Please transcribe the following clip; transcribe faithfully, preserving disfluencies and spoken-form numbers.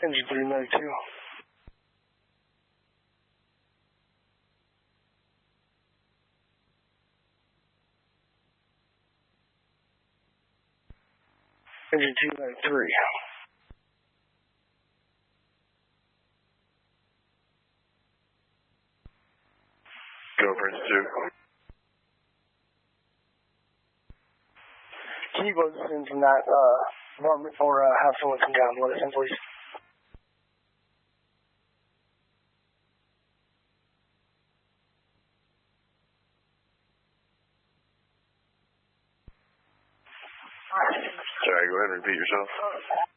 Engine three, Medic two. Engine two, Medic three. Go, Prince two. Can you go in from that uh, apartment or uh, have someone come down and let us in, please? Sorry, go ahead and repeat yourself.